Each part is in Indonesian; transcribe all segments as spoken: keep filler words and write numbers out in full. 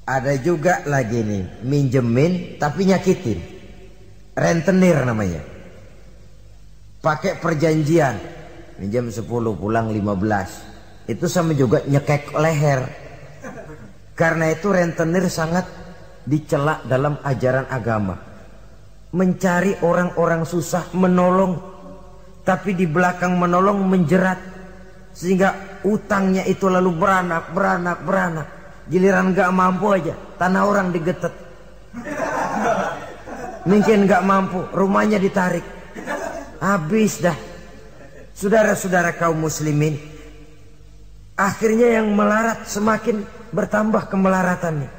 Ada juga lagi nih, minjemin tapi nyakitin. Rentenir namanya. Pakai perjanjian, minjem sepuluh pulang lima belas. Itu sama juga nyekek leher. Karena itu rentenir sangat dicela dalam ajaran agama. Mencari orang-orang susah, menolong, tapi di belakang menolong menjerat, sehingga utangnya itu lalu beranak, beranak, beranak. Giliran gak mampu aja, tanah orang digetet. Mungkin gak mampu, rumahnya ditarik. Habis dah. Saudara-saudara kaum muslimin, akhirnya yang melarat semakin bertambah kemelaratannya.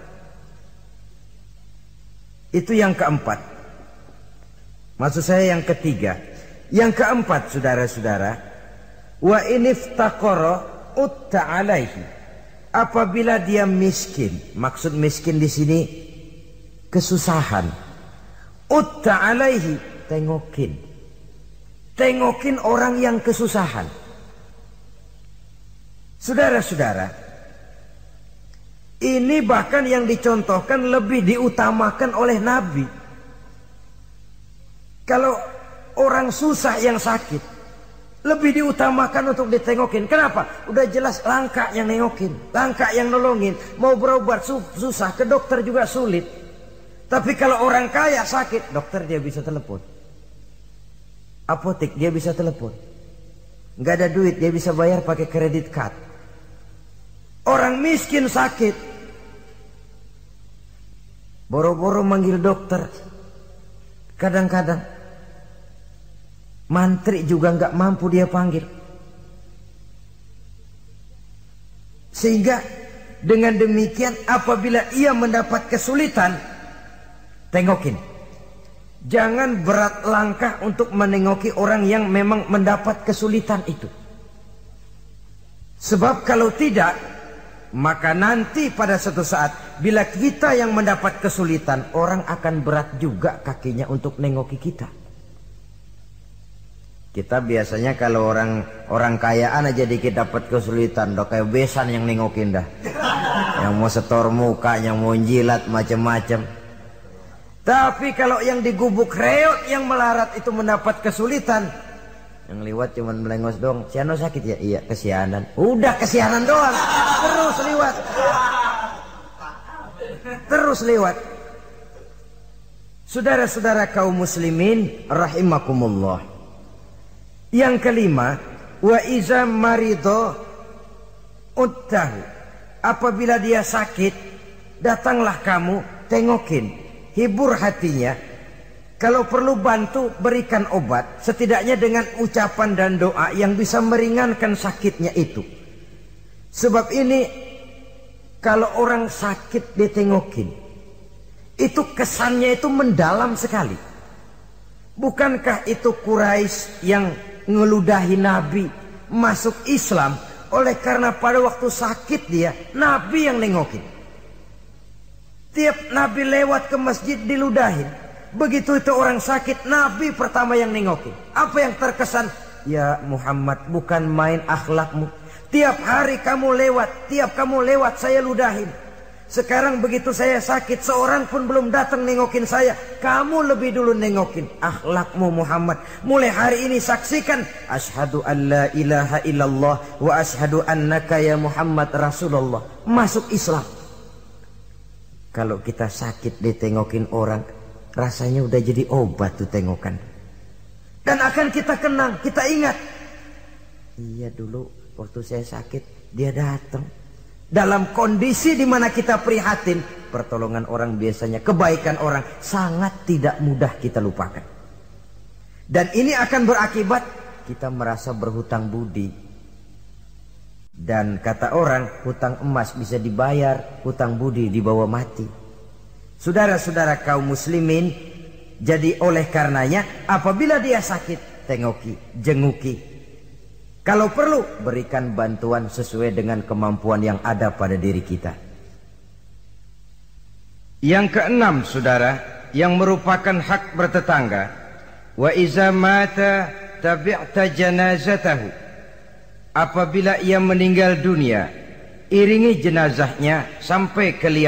Itu yang keempat. Maksud saya yang ketiga. Yang keempat, saudara-saudara, wa iniftaqara utta alaihi. Apabila dia miskin, maksud miskin di sini kesusahan. Utta alaihi, tengokin. Tengokin orang yang kesusahan. Saudara-saudara, ini bahkan yang dicontohkan lebih diutamakan oleh Nabi. Kalau orang susah yang sakit, lebih diutamakan untuk ditengokin. Kenapa? Udah jelas langka yang nengokin, langka yang nolongin. Mau berobat susah, ke dokter juga sulit. Tapi kalau orang kaya sakit, dokter dia bisa telepon, apotek dia bisa telepon. Nggak ada duit, dia bisa bayar pakai kredit card. Orang miskin sakit, boro-boro manggil dokter. Kadang-kadang mantri juga nggak mampu dia panggil. Sehingga dengan demikian apabila ia mendapat kesulitan, tengokin. Jangan berat langkah untuk menengoki orang yang memang mendapat kesulitan itu. Sebab kalau tidak, maka nanti pada suatu saat bila kita yang mendapat kesulitan, orang akan berat juga kakinya untuk nengoki kita. Kita biasanya kalau orang orang kayaan aja dikit dapat kesulitan, udah kayak besan yang nengokin dah. Yang mau setor muka, yang mau jilat macam-macam. Tapi kalau yang digubuk reot yang melarat itu mendapat kesulitan, yang lewat cuman melengos dong. Siano sakit ya? Iya, kesianan. Udah kesianan doang. Terus lewat. Terus lewat. Saudara-saudara kaum muslimin rahimakumullah. Yang kelima, wa iza marido uttahu. Apabila dia sakit, datanglah kamu, tengokin, hibur hatinya. Kalau perlu bantu, berikan obat, setidaknya dengan ucapan dan doa yang bisa meringankan sakitnya itu. Sebab ini, kalau orang sakit ditengokin, itu kesannya itu mendalam sekali. Bukankah itu Quraisy yang ngeludahi Nabi masuk Islam? Oleh karena pada waktu sakit dia, Nabi yang nengokin. Tiap Nabi lewat ke masjid diludahin. Begitu itu orang sakit, Nabi pertama yang nengokin. Apa yang terkesan? Ya Muhammad, bukan main akhlakmu. Tiap hari kamu lewat, tiap kamu lewat saya ludahin. Sekarang begitu saya sakit, seorang pun belum datang nengokin saya. Kamu lebih dulu nengokin. Akhlakmu Muhammad. Mulai hari ini saksikan. Ashhadu an la ilaha illallah wa ashhadu annaka ya Muhammad Rasulullah. Masuk Islam. Kalau kita sakit ditengokin orang, rasanya udah jadi obat tuh tengokan. Dan akan kita kenang, kita ingat. Iya dulu waktu saya sakit, dia datang. Dalam kondisi di mana kita prihatin, pertolongan orang biasanya, kebaikan orang sangat tidak mudah kita lupakan. Dan ini akan berakibat kita merasa berhutang budi. Dan kata orang, hutang emas bisa dibayar, hutang budi dibawa mati. Saudara-saudara kaum muslimin, jadi oleh karenanya apabila dia sakit, tengoki, jenguki. Kalau perlu, berikan bantuan sesuai dengan kemampuan yang ada pada diri kita. Yang keenam, saudara, yang merupakan hak bertetangga. Wa iza mata tabi'ta janazatahu. Apabila ia meninggal dunia, iringi jenazahnya sampai ke liang